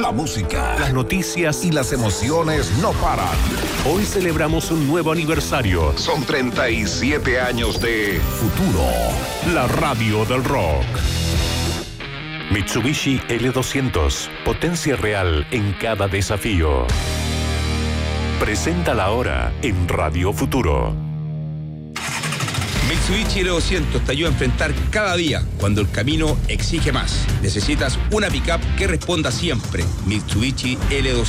la música, las noticias y las emociones no paran. Hoy celebramos un nuevo aniversario. Son 37 años de Futuro, la radio del rock. Mitsubishi L200, potencia real en cada desafío. Presenta la hora en Radio Futuro. Mitsubishi L200 te ayuda a enfrentar cada día cuando el camino exige más. Necesitas una pickup que responda siempre. Mitsubishi L200.